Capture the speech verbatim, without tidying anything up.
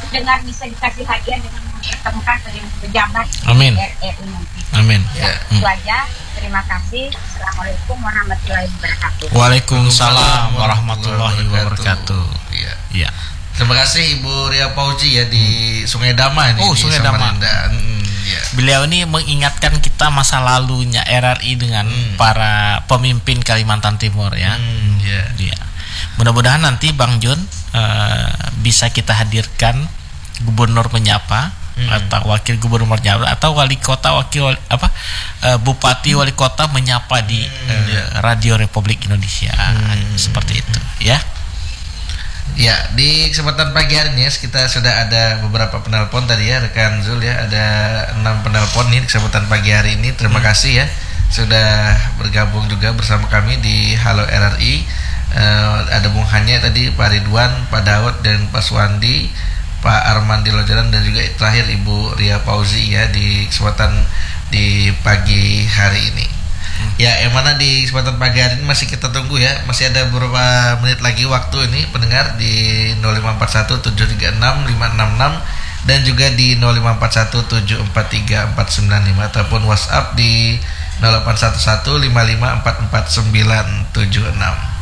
dengar bisa dikasih hadiah dengan mempertemukan dengan pejabat Amin. R R I nanti. Amin. Ya, Hmm. itu aja. Terima kasih. Assalamualaikum warahmatullahi wabarakatuh. Waalaikumsalam warahmatullahi wabarakatuh. Iya. Iya. Terima kasih Ibu Ria Pauji ya di Sungai Dama ini. Oh, di Sungai Dama. Samarinda. Hmm, ya. Beliau ini mengingatkan kita masa lalunya R R I dengan Hmm. para pemimpin Kalimantan Timur ya. Hmm, ya. Iya. Mudah-mudahan nanti Bang Jun uh, bisa kita hadirkan gubernur menyapa hmm. atau wakil gubernur menyapa atau wali kota wakil wali, apa uh, bupati wali kota menyapa di hmm, uh, ya. Radio Republik Indonesia hmm. seperti itu ya. Ya, di kesempatan pagi hari ini ya, kita sudah ada beberapa penelpon tadi ya, rekan Zul ya, ada enam penelpon nih di kesempatan pagi hari ini. Terima hmm. kasih ya sudah bergabung juga bersama kami di Halo R R I. Uh, ada Bung Hanya tadi, Pak Ridwan, Pak Daud dan Pak Suwandi, Pak Arman di Lojaran, dan juga terakhir Ibu Ria Pauzi ya di kesempatan di pagi hari ini. Hmm. Ya, yang mana di kesempatan pagi hari ini masih kita tunggu ya, masih ada beberapa menit lagi waktu ini pendengar di nol lima empat satu tujuh tiga enam lima enam enam dan juga di nol lima empat satu tujuh empat tiga empat sembilan lima ataupun WhatsApp di nol delapan satu satu lima lima empat empat sembilan tujuh enam.